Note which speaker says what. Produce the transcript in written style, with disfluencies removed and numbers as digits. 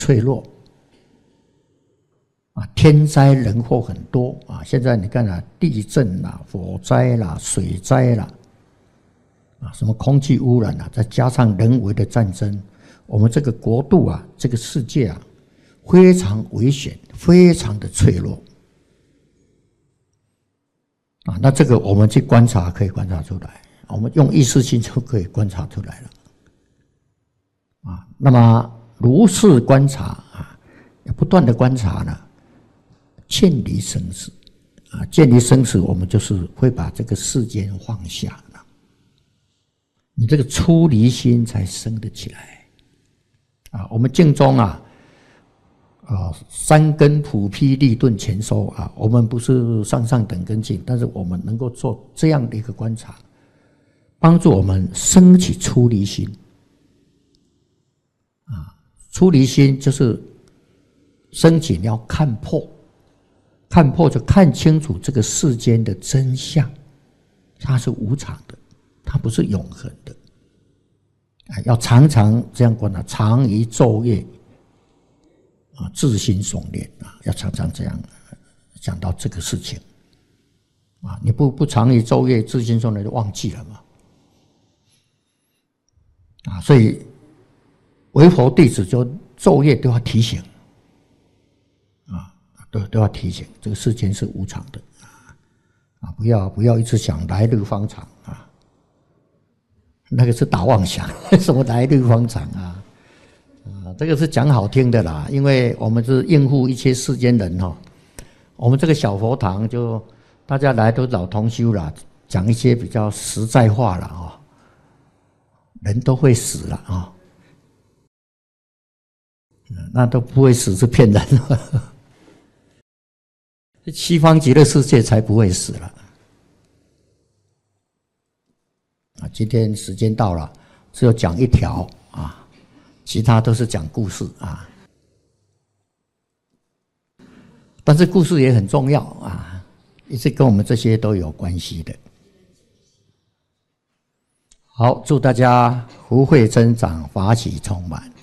Speaker 1: 脆弱啊，天灾人祸很多啊。现在你看啊，地震啦、火灾啦、水灾啦，啊，什么空气污染啊，再加上人为的战争，我们这个国度啊，这个世界啊，非常危险，非常的脆弱啊。那这个我们去观察，可以观察出来，我们用意识心就可以观察出来了啊。那么如是观察啊，不断的观察呢，渐离生死啊，渐离生死，我们就是会把这个世间放下了，你这个出离心才生得起来啊。我们净宗啊，三根普披利钝全收啊，我们不是上等根境，但是我们能够做这样的一个观察，帮助我们升起出离心啊。出离心就是升起，你要看破，看破就看清楚这个世间的真相，它是无常的，它不是永恒的啊。要常常这样观察，常于昼夜啊，自心诵念啊，要常常这样讲到这个事情啊。你不常于昼夜自心诵念，就忘记了嘛啊。所以为佛弟子就昼夜都要提醒啊，都要提醒，这个世间是无常的啊，不要一直想来日方长啊，那个是打妄想，什么来日方长啊？这个是讲好听的啦，因为我们是应付一些世间人哈。我们这个小佛堂就大家来都老同修啦，讲一些比较实在话啦啊，人都会死了啊，那都不会死是骗人的。西方极乐世界才不会死了啊！今天时间到了，只有讲一条啊，其他都是讲故事啊。但是故事也很重要啊，也是跟我们这些都有关系的。好，祝大家福慧增长，法喜充满。